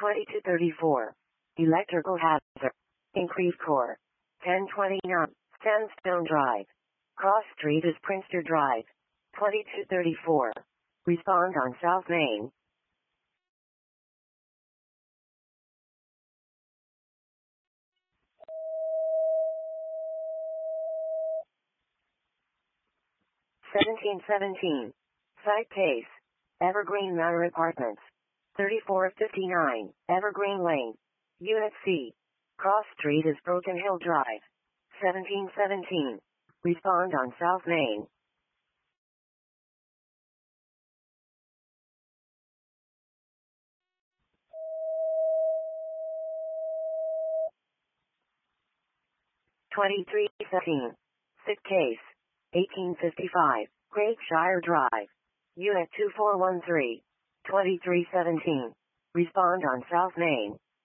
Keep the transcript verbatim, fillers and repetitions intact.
twenty-two thirty-four. Electrical hazard. Increased core. ten twenty-nine. Sandstone Drive. Cross Street is Prinster Drive. twenty-two thirty-four. Respond on South Main. seventeen seventeen. Site case. Evergreen Manor Apartments. thirty-four fifty-nine. Evergreen Lane. Unit C. Cross Street is Broken Hill Drive. seventeen seventeen. Respond on South Main. twenty-three seventeen. Sick case. eighteen fifty-five. Great Shire Drive. Unit two four one three. twenty-three seventeen. Respond on South Main.